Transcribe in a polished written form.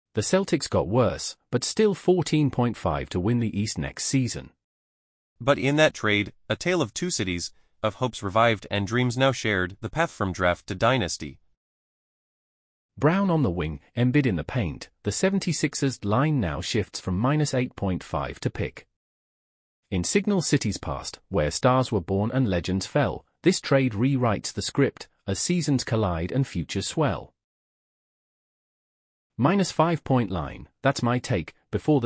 The Celtics got worse, but still 14.5 to win the East next season. But in that trade, a tale of two cities, of hopes revived and dreams now shared, the path from draft to dynasty. Brown on the wing, Embiid in the paint, the 76ers line now shifts from -8.5 to pick. In Signal City's past, where stars were born and legends fell, this trade rewrites the script, as seasons collide and futures swell. -5 point line, that's my take, before the